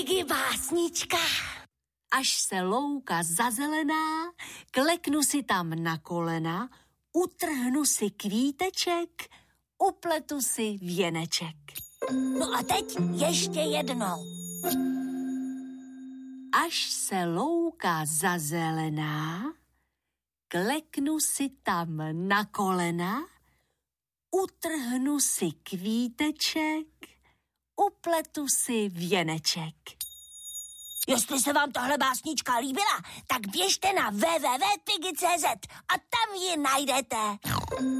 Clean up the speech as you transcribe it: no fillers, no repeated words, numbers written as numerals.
Piggy básnička. Až se louka zazelená, kleknu si tam na kolena, utrhnu si kvíteček, upletu si věneček. No a teď ještě jednou. Až se louka zazelená, kleknu si tam na kolena, utrhnu si kvíteček, upletu si věneček. Jestli se vám tahle básnička líbila, tak běžte na www.piggy.cz a tam ji najdete.